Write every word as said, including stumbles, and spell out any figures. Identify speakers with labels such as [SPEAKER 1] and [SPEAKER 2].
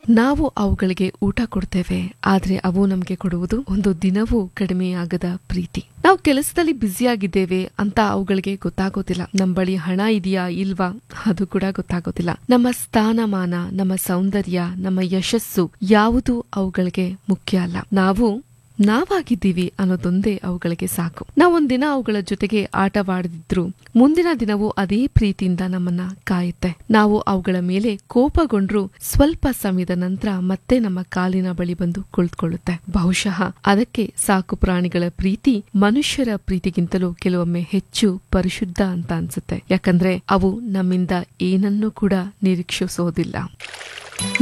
[SPEAKER 1] ನಾವು ಅವುಗಳಿಗೆ ಊಟ ಕೊಡ್ತೇವೆ, ಆದ್ರೆ ಅವು ನಮ್ಗೆ ಕೊಡುವುದು ಒಂದು ದಿನವೂ ಕಡಿಮೆಯಾಗದ ಪ್ರೀತಿ. ನಾವು ಕೆಲಸದಲ್ಲಿ ಬ್ಯುಸಿಯಾಗಿದ್ದೇವೆ ಅಂತ ಅವುಗಳಿಗೆ ಗೊತ್ತಾಗೋದಿಲ್ಲ. ನಮ್ಮ ಬಳಿ ಹಣ ಇದೆಯಾ ಇಲ್ವಾ ಅದು ಕೂಡ ಗೊತ್ತಾಗೋದಿಲ್ಲ. ನಮ್ಮ ಸ್ಥಾನಮಾನ, ನಮ್ಮ ಸೌಂದರ್ಯ, ನಮ್ಮ ಯಶಸ್ಸು ಯಾವುದು ಅವುಗಳಿಗೆ ಮುಖ್ಯ ಅಲ್ಲ. ನಾವು ನಾವಾಗಿದ್ದೀವಿ ಅನ್ನೋದೊಂದೇ ಅವುಗಳಿಗೆ ಸಾಕು. ನಾವೊಂದಿನ ಅವುಗಳ ಜೊತೆಗೆ ಆಟವಾಡದಿದ್ರು ಮುಂದಿನ ದಿನವೂ ಅದೇ ಪ್ರೀತಿಯಿಂದ ನಮ್ಮನ್ನ ಕಾಯುತ್ತೆ. ನಾವು ಅವುಗಳ ಮೇಲೆ ಕೋಪಗೊಂಡ್ರು ಸ್ವಲ್ಪ ಸಮಯದ ನಂತರ ಮತ್ತೆ ನಮ್ಮ ಕಾಲಿನ ಬಳಿ ಬಂದು ಕುಳಿತುಕೊಳ್ಳುತ್ತೆ. ಬಹುಶಃ ಅದಕ್ಕೆ ಸಾಕು ಪ್ರಾಣಿಗಳ ಪ್ರೀತಿ ಮನುಷ್ಯರ ಪ್ರೀತಿಗಿಂತಲೂ ಕೆಲವೊಮ್ಮೆ ಹೆಚ್ಚು ಪರಿಶುದ್ಧ ಅಂತ ಅನ್ಸುತ್ತೆ. ಯಾಕಂದ್ರೆ ಅವು ನಮ್ಮಿಂದ ಏನನ್ನೂ ಕೂಡ ನಿರೀಕ್ಷಿಸೋದಿಲ್ಲ.